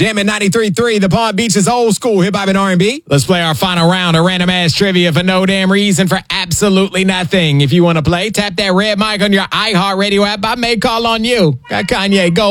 Jamming 93.3, the Palm Beach's old school hip-hop and R&B. Let's play our final round of random-ass trivia for no damn reason for absolutely nothing. If you want to play, tap that red mic on your iHeartRadio app. I may call on you. Got Kanye. Go.